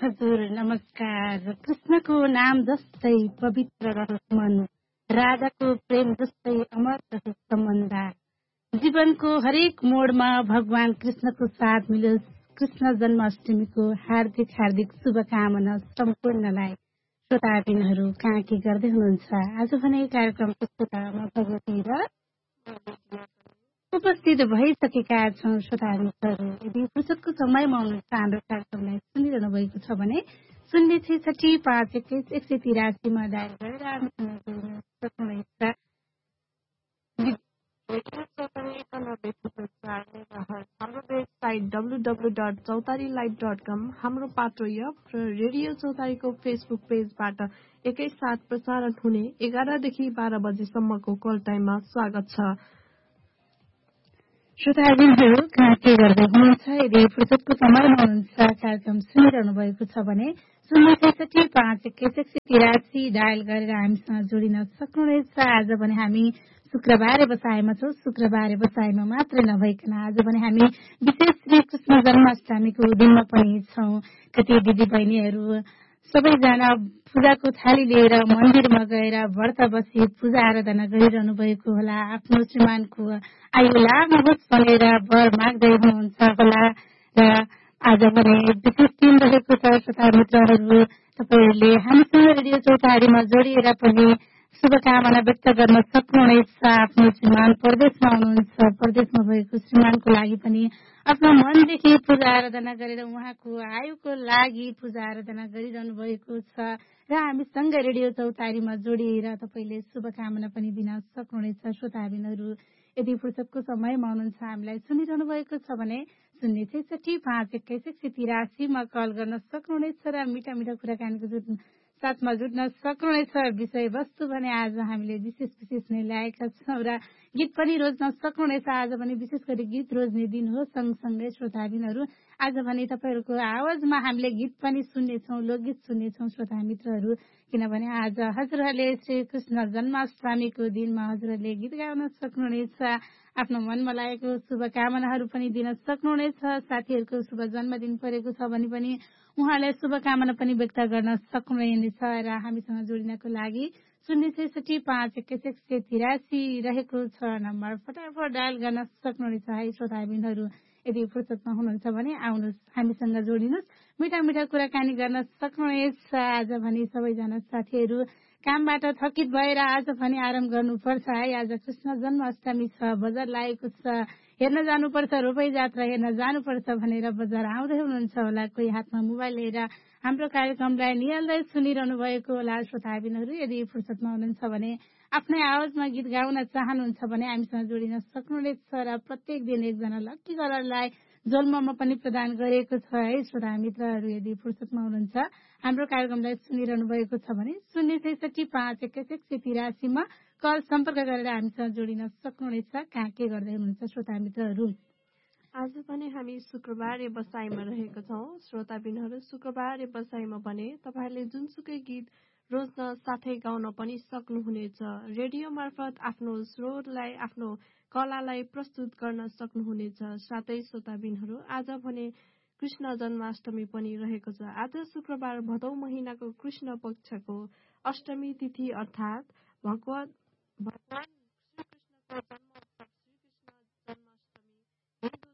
हजुर नमस्कार। कृष्णको नाम जस्तै पवित्र रहोस् मन, राधाको प्रेम जस्तै अमर रहोस् सम्बन्ध। जीवनको हरेक मोडमा भगवान कृष्णको साथ मिलोस्। कृष्ण जन्माष्टमीको हार्दिक हार्दिक शुभकामना सम्पूर्णलाई। श्रोताबिनहरू कहाँ के गर्दै हुनुहुन्छ? आज भने कार्यक्रमको श्रोतामा भगवती र उपस्थित भइसकेका छौँ। श्रोताबिनहरू यदि फुर्सदको समयमा हुनुहुन्छ हाम्रो कार्यक्रमलाई सुनिरहनु भएको छ भने 0665121 डायल गरेर हामीसँग जोड्न सक्नुहुनेछ। हाम्रो वेबसाइट www.chautarilive.com, हाम्रो पात्रो यप र रेडियो चौतारीको फेसबुक पेजबाट एकैसाथ प्रसारण हुने 11 देखि 12 बजेसम्मको कल टाइममा स्वागत छ। श्रोताबिनहरू कहाँ के गर्दै हुनुहुन्छ? यदि फुर्सदको समयमा हुनुहुन्छ कार्यक्रम सुनिरहनु भएको छ भने 0665121 डायल गरेर हामीसँग जोडिन सक्नुहुनेछ। आज भने हामी शुक्रबारे बसाइमा छौँ। शुक्रबारे बसाइमा मात्रै नभइकन आज भने हामी विशेष श्री कृष्ण जन्माष्टमीको दिनमा पनि छौँ। कति दिदी बहिनीहरू सबैजना पूजाको थाली लिएर मन्दिरमा गएर व्रत बसी पूजा आराधना गरिरहनु भएको होला। आफ्नो श्रीमानको आयु लामो होस् भनेर वर माग्दै हुनुहुन्छ होला र आज भने विशेष दिन रहेको छ। श्रोता मित्रहरू तपाईँहरूले हामीसँग रेडियो चौतारीमा जोडिएर पनि शुभकामना व्यक्त गर्न सक्नुहुनेछ। आफ्नो श्रीमान परदेशमा हुनुहुन्छ, परदेशमा भएको श्रीमानको लागि पनि आफ्नो मनदेखि पूजा आराधना गरेर उहाँको आयुको लागि पूजा आराधना गरिरहनु भएको छ र हामीसँग रेडियो चौतारीमा जोडिएर तपाईँले शुभकामना पनि दिन सक्नुहुनेछ। श्रोताबिनहरू यदि फुर्सदको समयमा हुनुहुन्छ हामीलाई सुनिरहनु भएको छ भने 0665121 मा कल गर्न सक्नुहुनेछ र मिठा मिठा कुराकानीको साथमा जुट्न सक्नुहुनेछ। विषयवस्तु भने आज हामीले विशेष नै ल्याएका छौँ र गीत पनि रोज्न सक्नुहुनेछ। आज भने विशेष गरी गीत रोज्ने दिन हो। सँगसँगै श्रोताबिनहरू आज भने तपाईँहरूको आवाजमा हामीले गीत पनि सुन्नेछौँ, लोकगीत सुन्नेछौँ श्रोता मित्रहरू। किनभने आज हजुरहरूले श्री कृष्ण जन्माष्टमीको दिनमा हजुरहरूले गीत गाउन सक्नुहुनेछ। आफ्नो मनमा लागेको शुभकामनाहरू पनि दिन सक्नुहुनेछ। साथीहरूको शुभ जन्मदिन परेको छ भने पनि उहाँलाई शुभकामना पनि व्यक्त गर्न सक्नुहुनेछ र हामीसँग जोडिनको लागि 0665121 रहेको छ नम्बर फटाफट डायल गर्न सक्नुहुनेछ है श्रोताबिनहरू। यदि फुर्सदमा हुनुहुन्छ भने आउनुहोस्, हामीसँग जोडिनुहोस्, मिठा मिठा कुराकानी गर्न सक्नुहुनेछ। आज भने सबैजना साथीहरू कामबाट थकित भएर आज भने आराम गर्नुपर्छ है। आज कृष्ण जन्माष्टमी छ, बजार लागेको छ, हेर्न जानुपर्छ, रोपै जात्रा हेर्न जानुपर्छ भनेर बजार आउँदै हुनुहुन्छ होला। कोही हातमा मोबाइल लिएर हाम्रो कार्यक्रमलाई निहाल्दै सुनिरहनु भएको होला। श्रोताबिनहरू यदि फुर्सदमा हुनुहुन्छ भने आफ्नै आवाजमा गीत गाउन चाहनुहुन्छ भने हामीसँग जोडिन सक्नुहुनेछ र प्रत्येक दिन एकजना लक्की कलरलाई जन्ममा पनि प्रदान गरिएको छ है। श्रोता मित्रहरू यदि फुर्सदमा हुनुहुन्छ हाम्रो कार्यक्रमलाई सुनिरहनु भएको छ भने 0665121 मा कल सम्पर्क गरेर हामीसँग जोडिन सक्नुहुनेछ। कहाँ के गर्दै हुनुहुन्छ श्रोता मित्रहरू? आज पनि हामी शुक्रबारे बसाइमा रहेका छौँ। श्रोताबिनहरू शुक्रबारे बसाइमा भने तपाईँहरूले जुनसुकै गीत रोज्न साथै गाउन पनि सक्नुहुनेछ। रेडियो मार्फत आफ्नो स्वरलाई, आफ्नो कलालाई प्रस्तुत गर्न सक्नुहुनेछ। साथै श्रोताबिनहरू आज भने कृष्ण जन्माष्टमी पनि रहेको छ। आज शुक्रबार भदौ महिनाको कृष्ण पक्षको अष्टमी तिथि अर्थात् भगवान श्रीकृष्णको जन्मोत्सव श्रीकृष्ण जन्माष्टमी हिन्दू